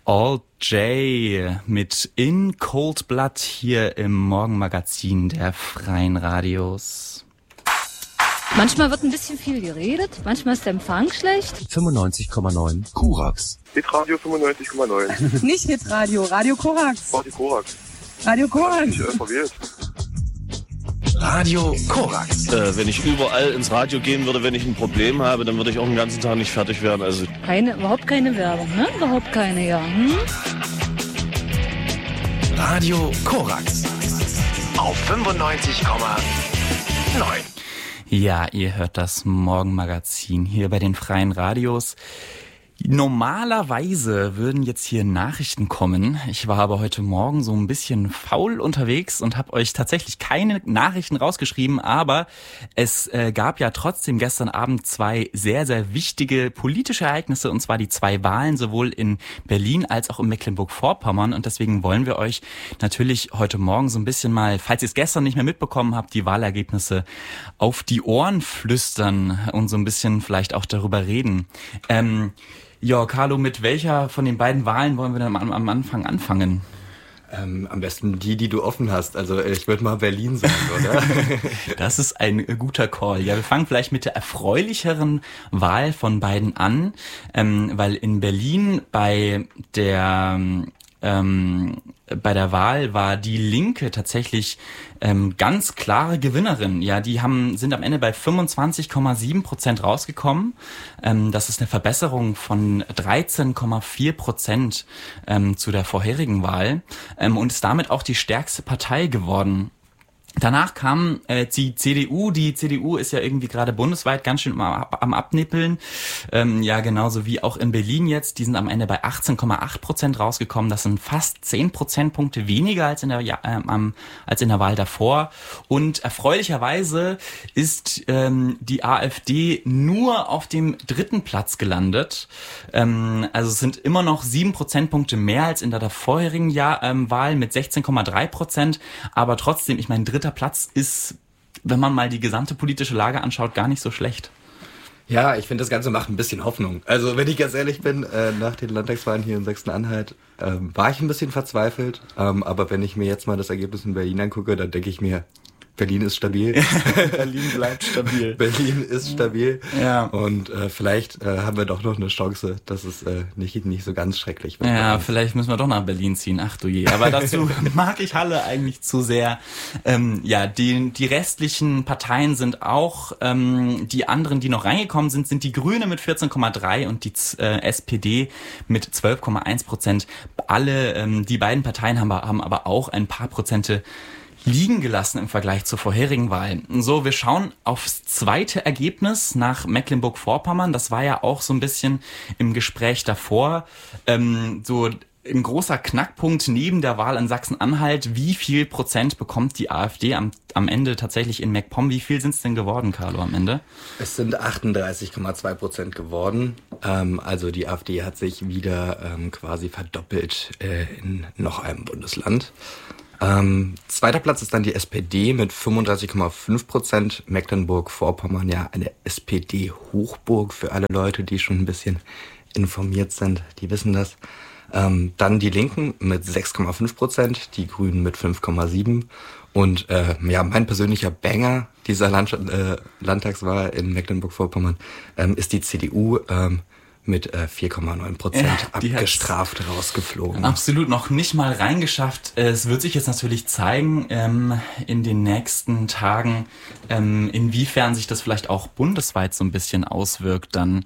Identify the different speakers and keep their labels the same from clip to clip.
Speaker 1: Alt J mit In Cold Blood hier im Morgenmagazin der Freien Radios.
Speaker 2: Manchmal wird ein bisschen viel geredet, manchmal ist der Empfang schlecht.
Speaker 3: 95,9 Korax.
Speaker 4: Hitradio 95,9.
Speaker 5: Nicht Hitradio, Radio Korax.
Speaker 4: Radio Korax.
Speaker 5: Radio Korax.
Speaker 4: Ich verwirrt.
Speaker 3: Radio Korax.
Speaker 6: Wenn ich überall ins Radio gehen würde, wenn ich ein Problem habe, dann würde ich auch den ganzen Tag nicht fertig werden. Also
Speaker 2: Überhaupt keine Werbung, ne? Überhaupt keine, ja.
Speaker 3: Radio Korax. Auf 95,9.
Speaker 1: Ja, ihr hört das Morgenmagazin hier bei den Freien Radios. Normalerweise würden jetzt hier Nachrichten kommen. Ich war aber heute Morgen so ein bisschen faul unterwegs und habe euch tatsächlich keine Nachrichten rausgeschrieben, aber es gab ja trotzdem gestern Abend zwei sehr, sehr wichtige politische Ereignisse, und zwar die zwei Wahlen sowohl in Berlin als auch in Mecklenburg-Vorpommern, und deswegen wollen wir euch natürlich heute Morgen so ein bisschen mal, falls ihr es gestern nicht mehr mitbekommen habt, die Wahlergebnisse auf die Ohren flüstern und so ein bisschen vielleicht auch darüber reden. Ja, Carlo, mit welcher von den beiden Wahlen wollen wir dann am Anfang anfangen?
Speaker 7: Am besten die du offen hast. Also ich würde mal Berlin sagen, oder?
Speaker 1: Das ist ein guter Call. Ja, wir fangen vielleicht mit der erfreulicheren Wahl von beiden an, weil in Berlin bei der Wahl war die Linke tatsächlich ganz klare Gewinnerin. Ja, die sind am Ende bei 25,7% rausgekommen. Das ist eine Verbesserung von 13,4% zu der vorherigen Wahl und ist damit auch die stärkste Partei geworden. Danach kam die CDU. Die CDU ist ja irgendwie gerade bundesweit ganz schön am Abnippeln. Ja, genauso wie auch in Berlin jetzt. Die sind am Ende bei 18,8% rausgekommen. Das sind fast 10 Prozentpunkte weniger als in der Wahl davor. Und erfreulicherweise ist die AfD nur auf dem 3. Platz gelandet. Also es sind immer noch 7 Prozentpunkte mehr als in der vorherigen Wahl mit 16,3%. Aber trotzdem, ich meine, 3. Platz ist, wenn man mal die gesamte politische Lage anschaut, gar nicht so schlecht.
Speaker 7: Ja, ich finde, das Ganze macht ein bisschen Hoffnung. Also wenn ich ganz ehrlich bin, nach den Landtagswahlen hier in Sachsen-Anhalt war ich ein bisschen verzweifelt. Aber wenn ich mir jetzt mal das Ergebnis in Berlin angucke, dann denke ich mir, Berlin ist stabil.
Speaker 1: Berlin bleibt stabil.
Speaker 7: Berlin ist stabil.
Speaker 1: Ja.
Speaker 7: Und vielleicht haben wir doch noch eine Chance, dass es nicht so ganz schrecklich wird.
Speaker 1: Ja, vielleicht müssen wir doch nach Berlin ziehen. Ach du je. Aber dazu mag ich Halle eigentlich zu sehr. Ja, die restlichen Parteien sind auch, die anderen, die noch reingekommen sind die Grüne mit 14,3 und die SPD mit 12,1%. Alle, die beiden Parteien haben aber auch ein paar Prozente liegen gelassen im Vergleich zur vorherigen Wahl. So, wir schauen aufs zweite Ergebnis nach Mecklenburg-Vorpommern. Das war ja auch so ein bisschen im Gespräch davor. So ein großer Knackpunkt neben der Wahl in Sachsen-Anhalt. Wie viel Prozent bekommt die AfD am Ende tatsächlich in MacPom? Wie viel sind es denn geworden, Carlo, am Ende?
Speaker 7: Es sind 38,2% geworden. Also die AfD hat sich wieder quasi verdoppelt in noch einem Bundesland. Zweiter Platz ist dann die SPD mit 35,5%. Mecklenburg-Vorpommern, ja, eine SPD-Hochburg für alle Leute, die schon ein bisschen informiert sind, die wissen das. Dann die Linken mit 6,5%, die Grünen mit 5,7%. Und ja, mein persönlicher Banger dieser Landtagswahl in Mecklenburg-Vorpommern ist die CDU mit 4,9% abgestraft rausgeflogen.
Speaker 1: Absolut, noch nicht mal reingeschafft. Es wird sich jetzt natürlich zeigen in den nächsten Tagen, inwiefern sich das vielleicht auch bundesweit so ein bisschen auswirkt dann.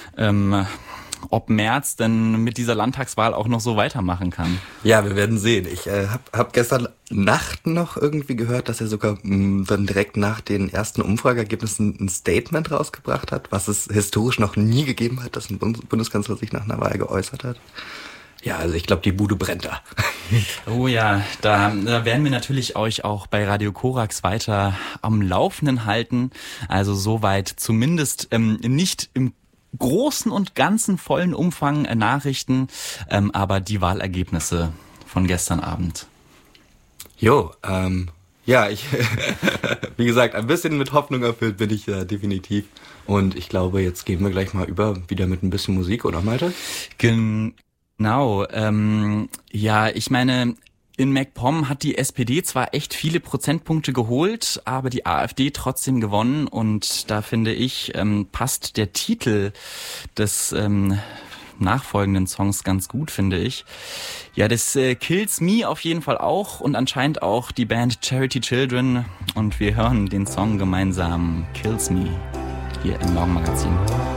Speaker 1: Ob Merz denn mit dieser Landtagswahl auch noch so weitermachen kann.
Speaker 7: Ja, wir werden sehen. Ich hab gestern Nacht noch irgendwie gehört, dass er sogar dann direkt nach den ersten Umfrageergebnissen ein Statement rausgebracht hat, was es historisch noch nie gegeben hat, dass ein Bundeskanzler sich nach einer Wahl geäußert hat. Ja, also ich glaube, die Bude brennt da.
Speaker 1: Oh ja, da werden wir natürlich euch auch bei Radio Korax weiter am Laufenden halten. Also soweit zumindest nicht im großen und ganzen vollen Umfang Nachrichten, aber die Wahlergebnisse von gestern Abend.
Speaker 7: Jo, ja, wie gesagt, ein bisschen mit Hoffnung erfüllt bin ich definitiv. Und ich glaube, jetzt gehen wir gleich mal über wieder mit ein bisschen Musik, oder Malte?
Speaker 1: Genau, ja, ich meine, in MacPom hat die SPD zwar echt viele Prozentpunkte geholt, aber die AfD trotzdem gewonnen und da finde ich, passt der Titel des nachfolgenden Songs ganz gut, finde ich. Ja, das Kills Me auf jeden Fall auch und anscheinend auch die Band Charity Children und wir hören den Song gemeinsam Kills Me hier im Morgenmagazin.